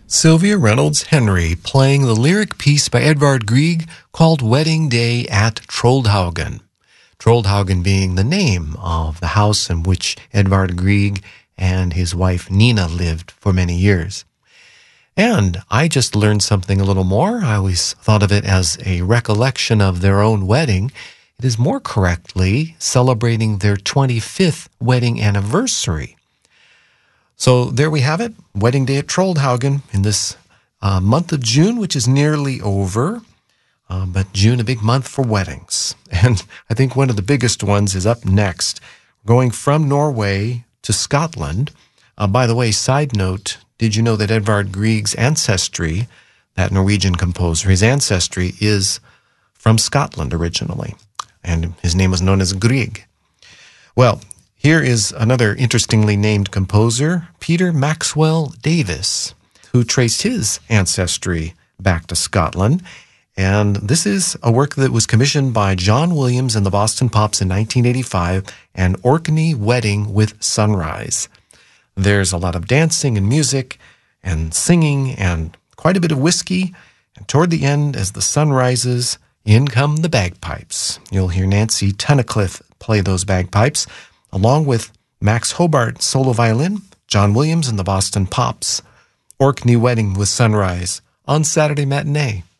Sylvia Reynolds Henry playing the lyric piece by Edvard Grieg called Wedding Day at Troldhaugen. Troldhaugen being the name of the house in which Edvard Grieg and his wife Nina lived for many years. And I just learned something a little more. I always thought of it as a recollection of their own wedding. It is more correctly celebrating their 25th wedding anniversary. So there we have it, Wedding Day at Troldhaugen in this month of June, which is nearly over. But June, a big month for weddings. And I think one of the biggest ones is up next, going from Norway to Scotland. By the way, side note, did you know that Edvard Grieg's ancestry, that Norwegian composer, his ancestry is from Scotland originally, and his name was known as Grieg. Well, here is another interestingly named composer, Peter Maxwell Davies, who traced his ancestry back to Scotland. And this is a work that was commissioned by John Williams and the Boston Pops in 1985, an Orkney Wedding with Sunrise. There's a lot of dancing and music and singing and quite a bit of whiskey. And toward the end, as the sun rises, in come the bagpipes. You'll hear Nancy Tunnicliffe play those bagpipes, along with Max Hobart solo violin, John Williams and the Boston Pops. Orkney Wedding with Sunrise on Saturday Matinee.